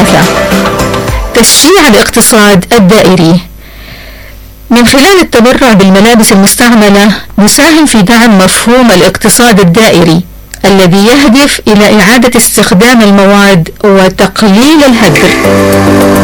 3. تشجيع الاقتصاد الدائري. من خلال التبرع بالملابس المستعملة نساهم في دعم مفهوم الاقتصاد الدائري الذي يهدف إلى إعادة استخدام المواد وتقليل الهدر.